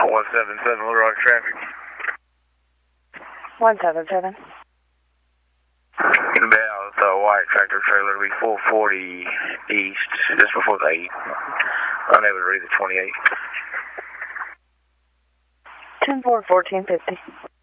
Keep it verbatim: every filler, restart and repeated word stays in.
one seven seven, Little Rock traffic. one seven seven. Inbound with a white tractor trailer to be four forty east, just before the eight. Unable to read the twenty-eight. ten four, fourteen fifty.